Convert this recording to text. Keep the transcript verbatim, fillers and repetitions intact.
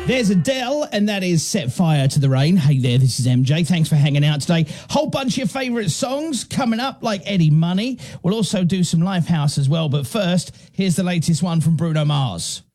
There's Adele, and that is Set Fire to the Rain. Hey there, this is M J. Thanks for hanging out today. Whole bunch of your favourite songs coming up, like Eddie Money. We'll also do some Lifehouse as well, but first, here's the latest one from Bruno Mars.